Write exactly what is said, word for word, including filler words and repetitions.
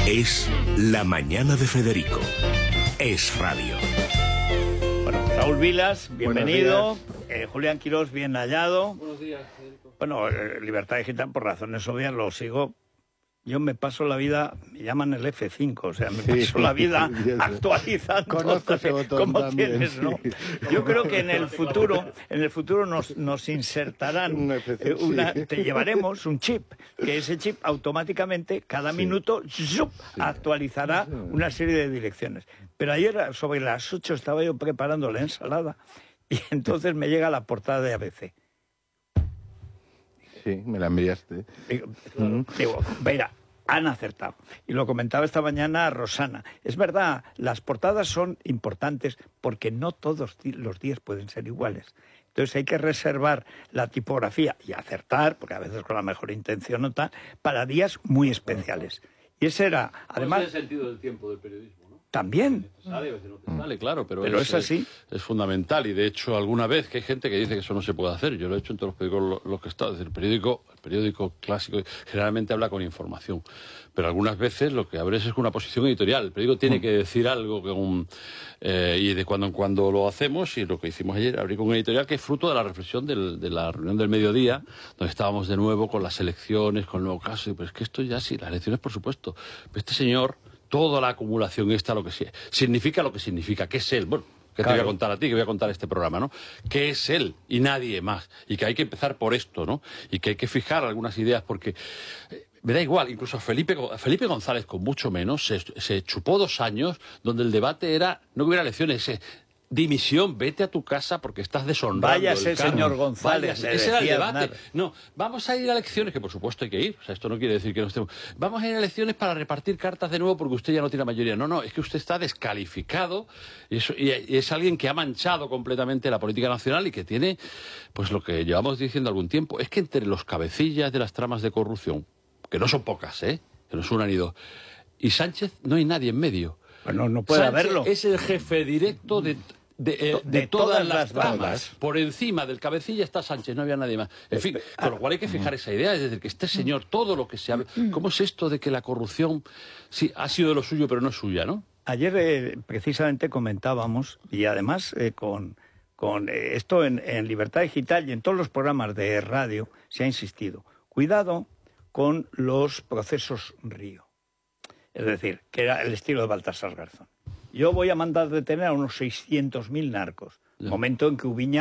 Es La Mañana de Federico. Es radio. Bueno, Raúl Vilas, bienvenido. Eh, Julián Quirós, bien hallado. Buenos días, Federico. Bueno, eh, Libertad Digital, por razones obvias, lo sigo. Yo me paso la vida, me llaman el F cinco, o sea, me Sí, paso la vida sí, actualizando. Conozco ese botón como también, tienes, ¿no? sí. Yo creo que en el futuro, en el futuro nos, nos insertarán, Un F cinco, eh, una, sí. te llevaremos un chip, que ese chip automáticamente, cada Sí. minuto, ¡zup!, actualizará una serie de direcciones. Pero ayer, sobre las ocho, estaba yo preparando la ensalada y entonces me llega la portada de A B C. Sí, me la enviaste. Digo, digo, mira, han acertado. Y lo comentaba esta mañana Rosana. Es verdad, las portadas son importantes porque no todos los días pueden ser iguales. Entonces hay que reservar la tipografía y acertar, porque a veces con la mejor intención no tal, para días muy especiales. Y ese era, además... ¿Cuál es el sentido del tiempo del periodismo, no? También. Te sale, a veces no te sale, claro, pero, Pero es, es así. Es, es fundamental. Y de hecho, alguna vez que hay gente que dice que eso no se puede hacer. Yo lo he hecho en todos los periódicos los que he estado. Es decir, el periódico, el periódico clásico generalmente habla con información. Pero algunas veces lo que abres es con una posición editorial. El periódico tiene que decir algo con, eh, y de cuando en cuando lo hacemos, y lo que hicimos ayer, abrir con un editorial que es fruto de la reflexión del, de la reunión del mediodía, donde estábamos de nuevo con las elecciones, con el nuevo caso. Y pues es que esto ya sí, las elecciones por supuesto. Pero este señor, toda la acumulación esta, lo que sea, significa lo que significa, que es él. Bueno, que Claro. te voy a contar a ti, que voy a contar este programa, ¿no? Que es él y nadie más. Y que hay que empezar por esto, ¿no? Y que hay que fijar algunas ideas porque... eh, me da igual, incluso a Felipe, a Felipe González, con mucho menos, se, se chupó dos años donde el debate era, no que hubiera elecciones, eh, dimisión, vete a tu casa porque estás deshonrando Váyase, el cargo. señor González, Váyase. le Ese era el decía debate. Aznar. No, vamos a ir a elecciones, que por supuesto hay que ir, o sea, esto no quiere decir que no estemos... Vamos a ir a elecciones para repartir cartas de nuevo porque usted ya no tiene mayoría. No, no, es que usted está descalificado y, eso, y, y es alguien que ha manchado completamente la política nacional y que tiene, pues lo que llevamos diciendo algún tiempo, es que entre los cabecillas de las tramas de corrupción, que no son pocas, ¿eh?, que no son una ni dos, y Sánchez no hay nadie en medio. Bueno, no puede Sánchez haberlo. es el jefe directo de... De, eh, De de todas, todas las las tramas. bandas. Por encima del cabecilla está Sánchez, no había nadie más. En fin, con lo cual hay que fijar esa idea, es decir, que este señor, todo lo que se habla... ¿Cómo es esto de que la corrupción sí ha sido de lo suyo, pero no es suya, no? Ayer eh, precisamente comentábamos, y además eh, con, con eh, esto en, en Libertad Digital y en todos los programas de radio se ha insistido. Cuidado con los procesos Río. Es decir, que era el estilo de Baltasar Garzón. Yo voy a mandar detener a unos seiscientos mil narcos. Ya. Momento en que Ubiña